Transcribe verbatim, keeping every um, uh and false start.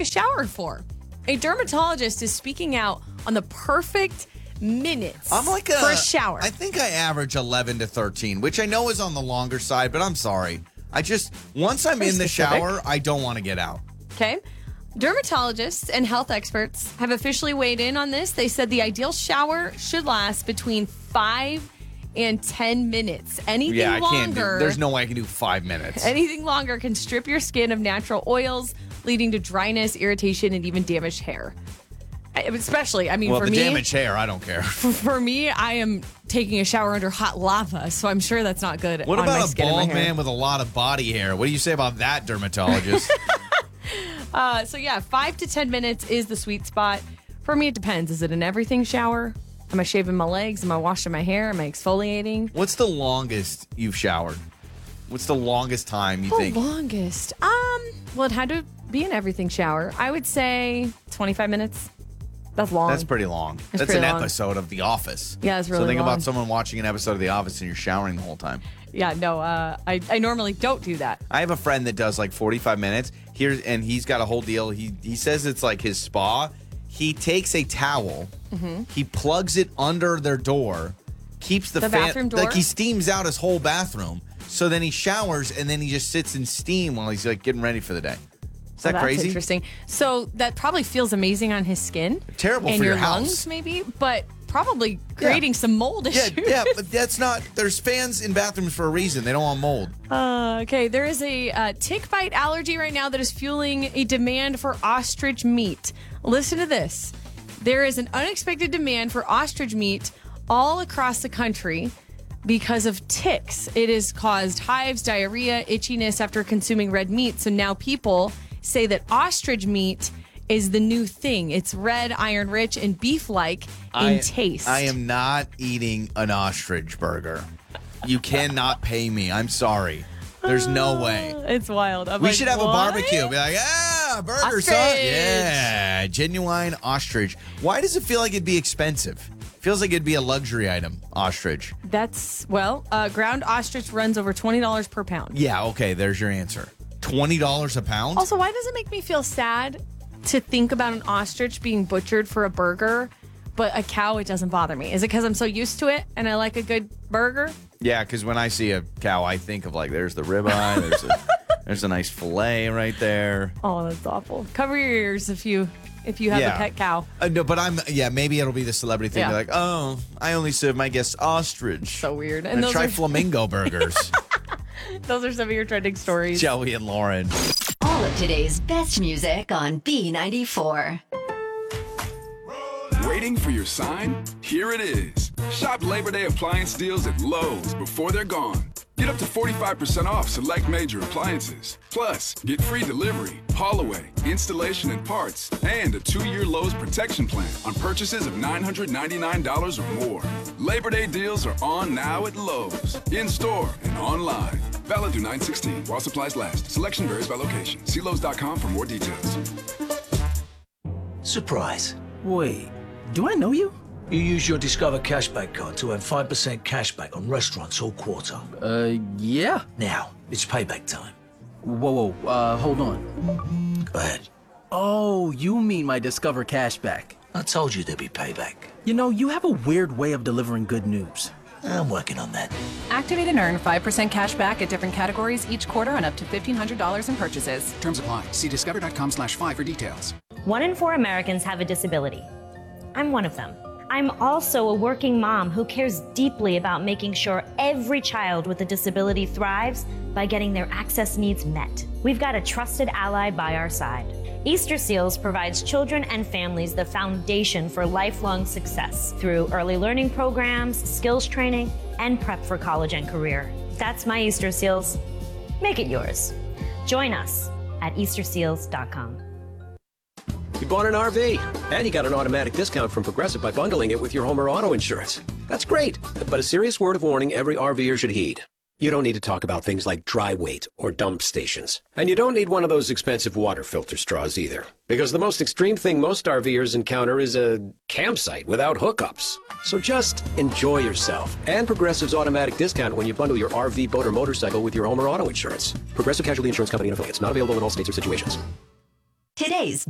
a shower for? A dermatologist is speaking out on the perfect minutes I'm like a, for a shower. I think I average eleven to thirteen, which I know is on the longer side, but I'm sorry. I just, once I'm Very in the specific. shower, I don't want to get out. Okay. Dermatologists and health experts have officially weighed in on this. They said the ideal shower should last between five and ten minutes. Anything Yeah, I longer, can't do, there's no way I can do five minutes. anything longer can strip your skin of natural oils, leading to dryness, irritation, and even damaged hair. I- Especially, I mean, well, for the me, damaged hair, I don't care. for me, I am taking a shower under hot lava, so I'm sure that's not good. What on my about a skin and my bald hair. man with a lot of body hair? What do you say about that, dermatologist? Uh, so yeah, five to ten minutes is the sweet spot. For me, it depends. Is it an everything shower? Am I shaving my legs? Am I washing my hair? Am I exfoliating? What's the longest you've showered? What's the longest time you The think? longest? Um, well, it had to be an everything shower. I would say twenty-five minutes. That's long. That's pretty long. That's pretty an long. episode of The Office. Yeah, it's really So think long. about someone watching an episode of The Office and you're showering the whole time. Yeah, no, uh, I, I normally don't do that. I have a friend that does like forty-five minutes here, and he's got a whole deal. He he says it's like his spa. He takes a towel, Mm-hmm. he plugs it under their door, keeps the, The fan bathroom door? like he steams out his whole bathroom. So then he showers and then he just sits in steam while he's like getting ready for the day. Is that Oh, that's crazy? interesting. So that probably feels amazing on his skin. Terrible and for your lungs, house. maybe, but probably creating some mold Yeah, issues. yeah, but that's not. There's fans in bathrooms for a reason. They don't want mold. Uh, okay, there is a uh, tick bite allergy right now that is fueling a demand for ostrich meat. Listen to this. There is an unexpected demand for ostrich meat all across the country because of ticks. It has caused hives, diarrhea, itchiness after consuming red meat. So now people say that ostrich meat is the new thing. It's red, iron rich, and beef-like in I, taste. I am not eating an ostrich burger. You cannot pay me. I'm sorry. There's no way. It's wild. I'm We like, should have what? a barbecue. Be like, ah, burger, son. Ostrich. Yeah, genuine ostrich. Why does it feel like it'd be expensive? Feels like it'd be a luxury item, ostrich. That's, well, uh, ground ostrich runs over twenty dollars per pound. Yeah, okay, there's your answer. twenty dollars a pound? Also, why does it make me feel sad to think about an ostrich being butchered for a burger, but a cow, it doesn't bother me? Is it because I'm so used to it and I like a good burger? Yeah, because when I see a cow, I think of like, there's the ribeye, there's a, there's a nice fillet right there. Oh, that's awful. Cover your ears if you if you have Yeah. a pet cow. Uh, no, but I'm, yeah, maybe it'll be the celebrity thing. Yeah. Be like, oh, I only serve my guests ostrich. So weird. And And those try are flamingo burgers. those are some of your trending stories. Joey and Lauren. All of today's best music on B ninety-four. Waiting for your sign? Here it is. Shop Labor Day appliance deals at Lowe's before they're gone. Get up to forty-five percent off select major appliances. Plus, get free delivery, haul away, installation and parts, and a two-year Lowe's protection plan on purchases of nine hundred ninety-nine dollars or more. Labor Day deals are on now at Lowe's, in-store and online. Valid through nine sixteen while supplies last. Selection varies by location. See Lowe's dot com for more details. Surprise. Wait, do I know you? You use your Discover Cashback card to earn five percent cashback on restaurants all quarter. Uh, yeah. Now, it's payback time. Whoa, whoa, uh, hold on. Go ahead. Oh, you mean my Discover Cashback. I told you there'd be payback. You know, you have a weird way of delivering good news. I'm working on that. Activate and earn five percent cash back at different categories each quarter on up to fifteen hundred dollars in purchases. Terms apply. See discover.com slash five for details. One in four Americans have a disability. I'm one of them. I'm also a working mom who cares deeply about making sure every child with a disability thrives by getting their access needs met. We've got a trusted ally by our side. Easter Seals provides children and families the foundation for lifelong success through early learning programs, skills training, and prep for college and career. That's my Easter Seals. Make it yours. Join us at easter seals dot com. You bought an R V, and you got an automatic discount from Progressive by bundling it with your home or auto insurance. That's great, but a serious word of warning every RVer should heed. You don't need to talk about things like dry weight or dump stations. And you don't need one of those expensive water filter straws either. Because the most extreme thing most RVers encounter is a campsite without hookups. So just enjoy yourself. And Progressive's automatic discount when you bundle your R V, boat, or motorcycle with your home or auto insurance. Progressive Casualty Insurance Company and affiliates. Not available in all states or situations. Today's